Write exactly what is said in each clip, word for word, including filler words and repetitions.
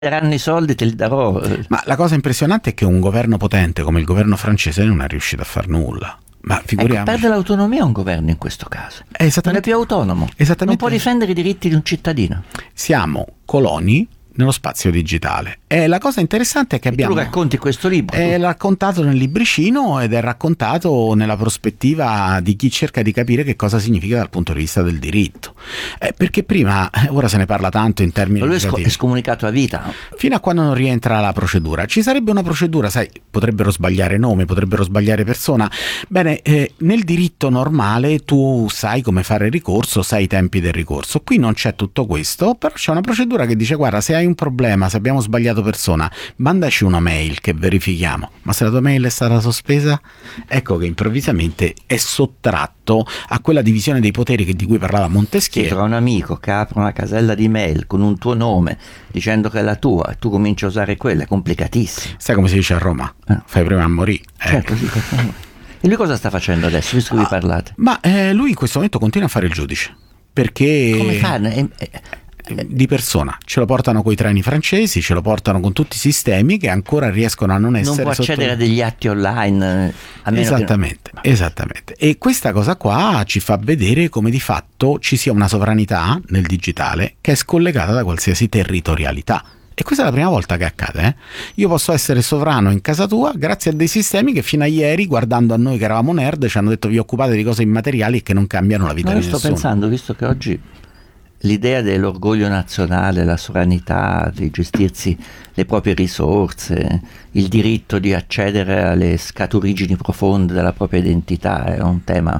daranno i soldi, te li darò. Ma la cosa impressionante è che un governo potente come il governo francese non è riuscito a far nulla. Ma figuriamoci. Ecco, perde l'autonomia un governo in questo caso. È esattamente, non è più autonomo. Esattamente. Non può difendere i diritti di un cittadino. Siamo coloni nello spazio digitale. E la cosa interessante è che abbiamo... Tu racconti questo libro? È tu. raccontato nel libricino ed è raccontato nella prospettiva di chi cerca di capire che cosa significa dal punto di vista del diritto. Eh, perché prima, ora se ne parla tanto in termini... Ma lui legislativi. è scomunicato a vita. No? Fino a quando non rientra la procedura. Ci sarebbe una procedura, sai, potrebbero sbagliare nome, potrebbero sbagliare persona. Bene, eh, nel diritto normale tu sai come fare il ricorso, sai i tempi del ricorso. Qui non c'è tutto questo, però c'è una procedura che dice: guarda, se hai un problema, se abbiamo sbagliato persona, mandaci una mail che verifichiamo. Ma se la tua mail è stata sospesa, ecco che improvvisamente è sottratto a quella divisione dei poteri che di cui parlava Montesquieu. Tra un amico che apre una casella di mail con un tuo nome dicendo che è la tua e tu cominci a usare quella, è complicatissimo. Sai come si dice a Roma? Eh. Fai prima a morire. Eh. Certo, sì, e lui cosa sta facendo adesso, visto che ah, vi parlate? Ma eh, lui in questo momento continua a fare il giudice. Perché... Come fa? Eh, eh, di persona, ce lo portano coi treni francesi, ce lo portano con tutti i sistemi che ancora riescono a non essere non può accedere sotto... a degli atti online, a meno esattamente, che non... esattamente. E questa cosa qua ci fa vedere come di fatto ci sia una sovranità nel digitale che è scollegata da qualsiasi territorialità. E questa è la prima volta che accade. eh? Io posso essere sovrano in casa tua grazie a dei sistemi che fino a ieri, guardando a noi che eravamo nerd, ci hanno detto: vi occupate di cose immateriali e che non cambiano la vita no, di io sto nessuno. pensando, visto che oggi l'idea dell'orgoglio nazionale, la sovranità, di gestirsi le proprie risorse, il diritto di accedere alle scaturigini profonde della propria identità è un tema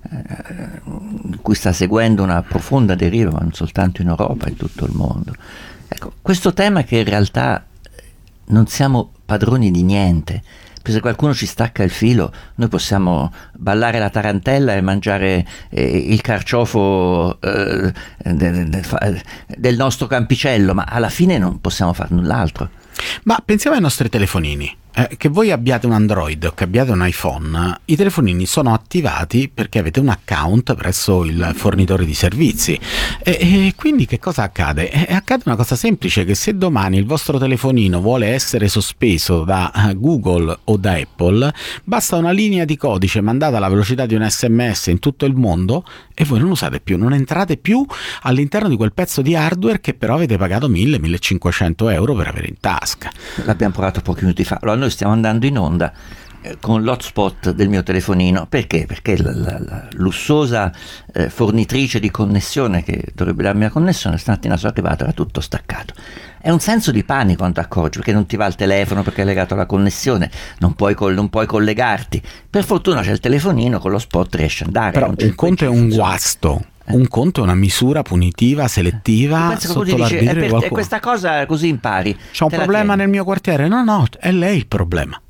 eh, cui sta seguendo una profonda deriva, ma non soltanto in Europa, in tutto il mondo. Ecco, questo tema che in realtà non siamo padroni di niente. Se qualcuno ci stacca il filo, noi possiamo ballare la tarantella e mangiare eh, il carciofo eh, de, de, de, del nostro campicello, ma alla fine non possiamo fare null'altro. Ma pensiamo ai nostri telefonini. Eh, che voi abbiate un Android o che abbiate un iPhone, i telefonini sono attivati perché avete un account presso il fornitore di servizi. E, e quindi che cosa accade? E accade una cosa semplice, che se domani il vostro telefonino vuole essere sospeso da Google o da Apple, basta una linea di codice mandata alla velocità di un sms in tutto il mondo e voi non usate più, non entrate più all'interno di quel pezzo di hardware che però avete pagato mille millecinquecento euro per avere in tasca. L'abbiamo provato pochi minuti fa. Allora noi stiamo andando in onda eh, con l'hotspot del mio telefonino. Perché? Perché la, la, la lussuosa eh, fornitrice di connessione che dovrebbe darmi la connessione, stamattina sono arrivato, era tutto staccato. È un senso di panico quando ti accorgi, perché non ti va il telefono perché è legato alla connessione, non puoi, col, non puoi collegarti. Per fortuna c'è il telefonino, con lo spot riesce ad andare. Però un conto è un guasto. Un conto è una misura punitiva, selettiva, sotto l'arbitrio di qualcuno. E questa cosa così impari. C'è un problema nel mio quartiere? No, no, è lei il problema.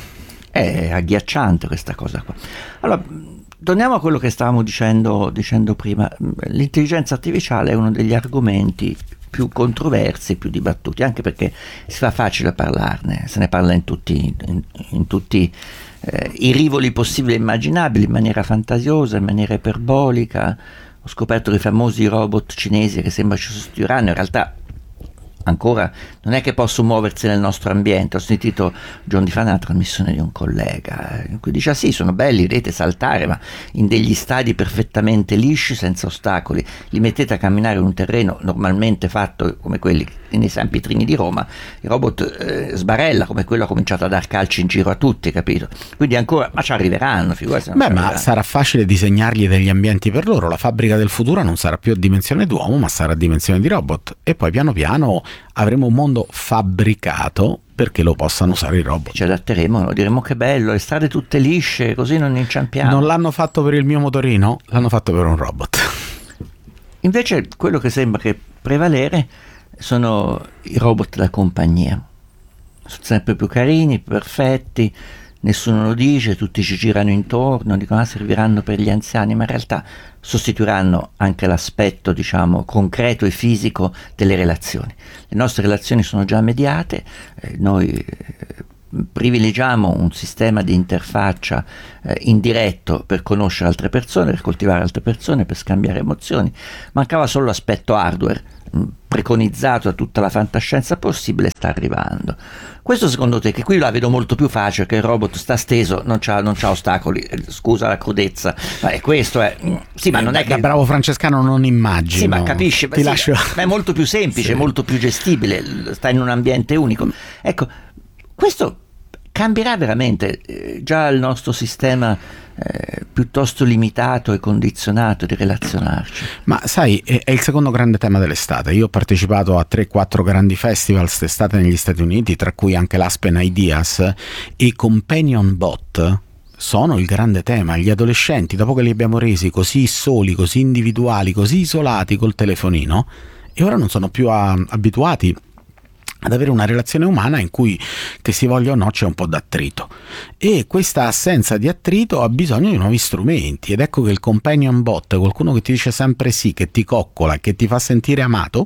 È agghiacciante questa cosa qua. Allora, torniamo a quello che stavamo dicendo, dicendo prima. L'intelligenza artificiale è uno degli argomenti più controversi, più dibattuti, anche perché si fa facile parlarne, se ne parla in tutti, in, in tutti eh, i rivoli possibili e immaginabili, in maniera fantasiosa, in maniera iperbolica. Ho scoperto che i famosi robot cinesi che sembra ci sostituiranno, in realtà ancora non è che possono muoversi nel nostro ambiente. Ho sentito John Di Fan nella trasmissione di un collega in cui dice: ah sì, sono belli, vedete saltare, ma in degli stadi perfettamente lisci, senza ostacoli, li mettete a camminare in un terreno normalmente fatto come quelli nei San Pietrini di Roma, il robot eh, sbarella come quello, ha cominciato a dar calci in giro a tutti, capito? Quindi ancora, ma ci arriveranno, figurati. Beh, ma sarà facile disegnargli degli ambienti per loro. La fabbrica del futuro non sarà più a dimensione d'uomo, ma sarà a dimensione di robot, e poi piano piano avremo un mondo fabbricato perché lo possano usare i robot. Ci adatteremo, diremo che bello, le strade tutte lisce, così non inciampiamo. Non l'hanno fatto per il mio motorino, l'hanno fatto per un robot. Invece quello che sembra che prevalere sono i robot da compagnia. Sono sempre più carini, perfetti, nessuno lo dice, tutti ci girano intorno, dicono ah, serviranno per gli anziani, ma in realtà sostituiranno anche l'aspetto, diciamo, concreto e fisico delle relazioni. Le nostre relazioni sono già mediate, eh, noi eh, privilegiamo un sistema di interfaccia eh, indiretto per conoscere altre persone, per coltivare altre persone, per scambiare emozioni. Mancava solo l'aspetto hardware. preconizzato da tutta la fantascienza possibile sta arrivando. Questo secondo te, che qui la vedo molto più facile, che il robot sta steso, non c'ha, non c'ha ostacoli, scusa la crudezza, ma è questo è sì, ma non è che da bravo francescano non immagino. Sì, ma capisci, ti sì, lascio... ma è molto più semplice, sì. Molto più gestibile, sta in un ambiente unico. Ecco, questo cambierà veramente eh, già il nostro sistema eh, piuttosto limitato e condizionato di relazionarci. Ma sai, è, è il secondo grande tema dell'estate. Io ho partecipato a tre quattro grandi festival quest'estate negli Stati Uniti, tra cui anche l'Aspen Ideas, e Companion Bot sono il grande tema. Gli adolescenti, dopo che li abbiamo resi così soli, così individuali, così isolati col telefonino, e ora non sono più a, abituati ad avere una relazione umana in cui, che si voglia o no, c'è un po' d'attrito, e questa assenza di attrito ha bisogno di nuovi strumenti, ed ecco che il companion bot, qualcuno che ti dice sempre sì, che ti coccola, che ti fa sentire amato,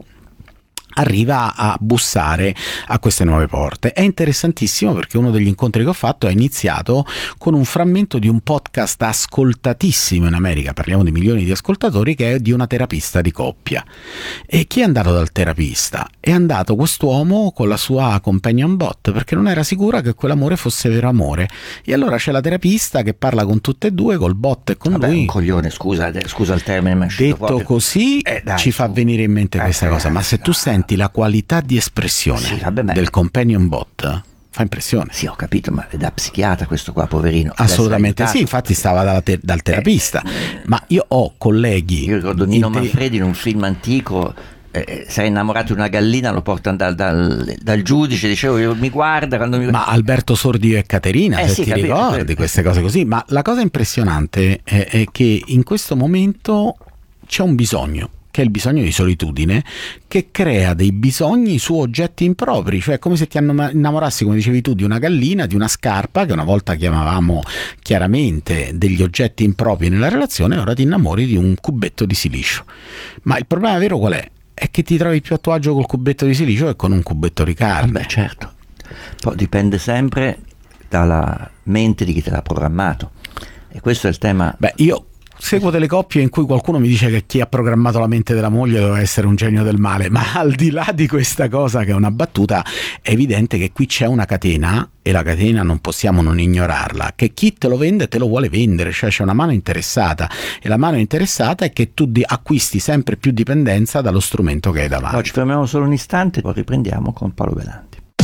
arriva a bussare a queste nuove porte. È interessantissimo perché uno degli incontri che ho fatto è iniziato con un frammento di un podcast ascoltatissimo in America, parliamo di milioni di ascoltatori, che è di una terapista di coppia. E chi è andato dal terapista? È andato quest'uomo con la sua companion bot, perché non era sicura che quell'amore fosse vero amore, e allora c'è la terapista che parla con tutte e due, col bot e con Vabbè, lui. Un coglione, scusa, scusa il termine, ma è uscito detto proprio. così eh, dai, ci fa venire in mente eh, questa eh, cosa, ma se tu senti la qualità di espressione sì, vabbè, ma... del companion bot, fa impressione. Sì, ho capito, ma è da psichiatra questo qua, poverino. Assolutamente sì, infatti stava dalla te- dal terapista. Eh, ma io ho colleghi. Io ricordo Nino te- Manfredi in un film antico. Eh, si è innamorato di una gallina, lo portano dal, dal, dal giudice, dicevo, io, mi guarda quando mi... Ma Alberto Sordi e Caterina, eh, se sì, ti capito, ricordi capito. queste cose così. Ma la cosa impressionante è, è che in questo momento c'è un bisogno, che è il bisogno di solitudine, che crea dei bisogni su oggetti impropri, cioè come se ti innamorassi, come dicevi tu, di una gallina, di una scarpa, che una volta chiamavamo chiaramente degli oggetti impropri nella relazione, ora ti innamori di un cubetto di silicio. Ma il problema vero qual è? È che ti trovi più a tuo agio col cubetto di silicio che con un cubetto di carne. Beh, certo. Poi dipende sempre dalla mente di chi te l'ha programmato. E questo è il tema. Beh, io seguo delle coppie in cui qualcuno mi dice che chi ha programmato la mente della moglie doveva essere un genio del male, ma al di là di questa cosa che è una battuta, è evidente che qui c'è una catena, e la catena non possiamo non ignorarla, che chi te lo vende te lo vuole vendere, cioè c'è una mano interessata, e la mano interessata è che tu di- acquisti sempre più dipendenza dallo strumento che hai davanti. No, ci fermiamo solo un istante, poi riprendiamo con Paolo Belanti.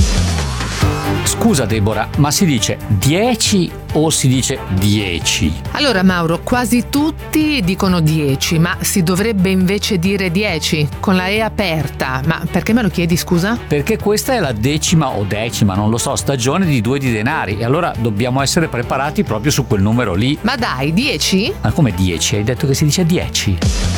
Scusa Deborah, ma si dice dieci o si dice dieci? Allora Mauro, quasi tutti dicono dieci, ma si dovrebbe invece dire dieci, con la E aperta. Ma perché me lo chiedi, scusa? Perché questa è la decima o decima, non lo so, stagione di Due di Denari, e allora dobbiamo essere preparati proprio su quel numero lì. Ma dai, dieci? Ma come dieci? Hai detto che si dice dieci?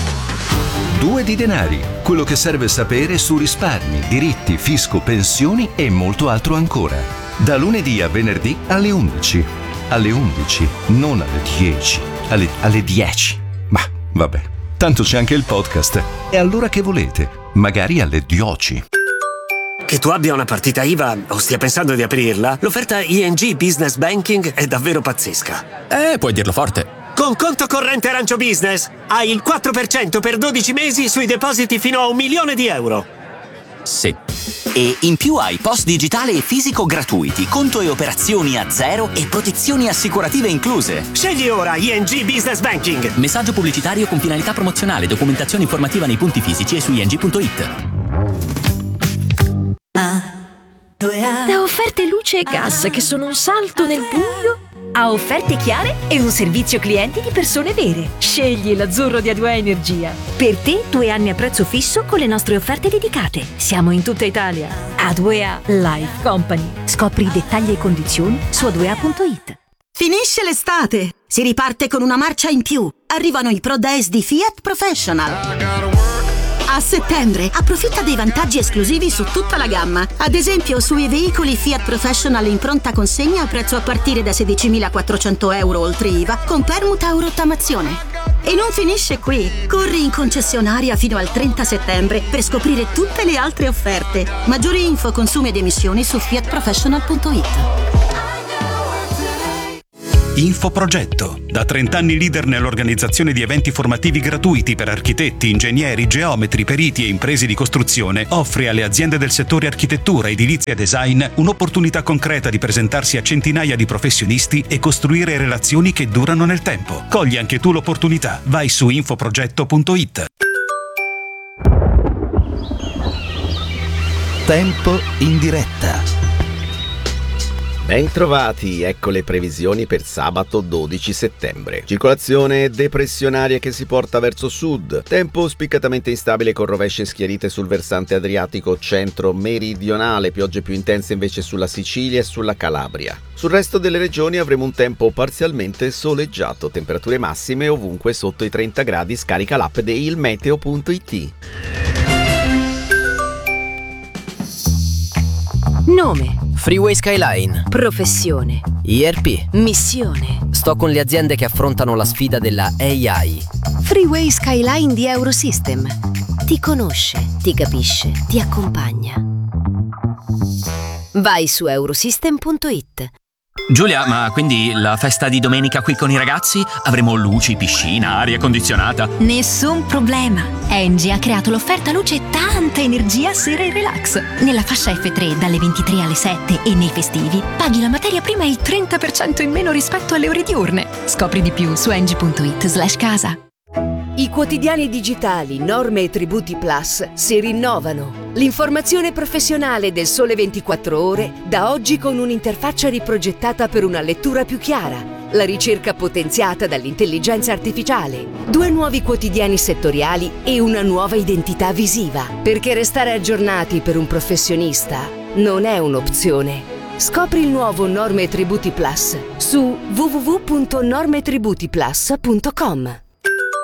Due di Denari, quello che serve sapere su risparmi, diritti, fisco, pensioni e molto altro ancora. Da lunedì a venerdì alle undici. Alle undici, non alle dieci. Alle, alle dieci. Ma vabbè, tanto c'è anche il podcast. E allora che volete? Magari alle dieci. Che tu abbia una partita I V A o stia pensando di aprirla, l'offerta I N G Business Banking è davvero pazzesca. Eh, puoi dirlo forte. Con conto corrente Arancio Business hai il quattro per cento per dodici mesi sui depositi fino a un milione di euro. Sì. E in più hai post digitale e fisico gratuiti, conto e operazioni a zero e protezioni assicurative incluse. Scegli ora I N G Business Banking. Messaggio pubblicitario con finalità promozionale, documentazione informativa nei punti fisici e su i n g punto i t. Da offerte luce e gas che sono un salto nel buio a offerte chiare e un servizio clienti di persone vere. Scegli l'azzurro di A due A Energia. Per te due anni a prezzo fisso con le nostre offerte dedicate. Siamo in tutta Italia. A due A Life Company. Scopri i dettagli e condizioni su a due a punto i t. Finisce l'estate, si riparte con una marcia in più. Arrivano i Pro Days di Fiat Professional. A settembre approfitta dei vantaggi esclusivi su tutta la gamma. Ad esempio sui veicoli Fiat Professional in pronta consegna a prezzo a partire da sedicimilaquattrocento euro oltre I V A con permuta o rottamazione. E non finisce qui. Corri in concessionaria fino al trenta settembre per scoprire tutte le altre offerte. Maggiori info, consumi ed emissioni su fiat professional punto i t. Infoprogetto, da trenta anni leader nell'organizzazione di eventi formativi gratuiti per architetti, ingegneri, geometri, periti e imprese di costruzione, offre alle aziende del settore architettura, edilizia e design un'opportunità concreta di presentarsi a centinaia di professionisti e costruire relazioni che durano nel tempo. Cogli anche tu l'opportunità. Vai su infoprogetto punto it. Tempo in diretta. Bentrovati, ecco le previsioni per sabato dodici settembre. Circolazione depressionaria che si porta verso sud. Tempo spiccatamente instabile con rovesce schiarite sul versante adriatico centro-meridionale, piogge più intense invece sulla Sicilia e sulla Calabria. Sul resto delle regioni avremo un tempo parzialmente soleggiato, temperature massime ovunque sotto i trenta gradi. Scarica l'app di il meteo punto it. Nome: Freeway Skyline. professione: I R P. missione: Sto con le aziende che affrontano la sfida della A I. Freeway Skyline di Eurosystem. Ti conosce, ti capisce, ti accompagna. Vai su eurosystem punto it. Giulia, ma quindi la festa di domenica qui con i ragazzi? Avremo luci, piscina, aria condizionata? Nessun problema. Engie ha creato l'offerta luce tanta energia sera e relax. Nella fascia F tre dalle ventitré alle sette e nei festivi paghi la materia prima il trenta per cento in meno rispetto alle ore diurne. Scopri di più su engie punto it slash casa. I quotidiani digitali Norme e Tributi Plus si rinnovano. L'informazione professionale del Sole ventiquattro Ore da oggi con un'interfaccia riprogettata per una lettura più chiara, la ricerca potenziata dall'intelligenza artificiale, due nuovi quotidiani settoriali e una nuova identità visiva. Perché restare aggiornati per un professionista non è un'opzione. Scopri il nuovo Norme e Tributi Plus su w w w punto norme tributi plus punto com.